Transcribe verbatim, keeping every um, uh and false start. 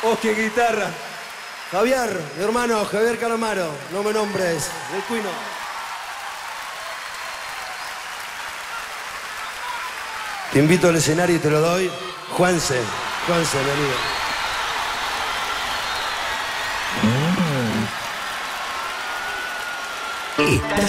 Oski en guitarra. Javier, mi hermano, Javier Calamaro, no me nombres, el Cuino. Te invito al escenario y te lo doy. Juanse, Juanse, venido. Estás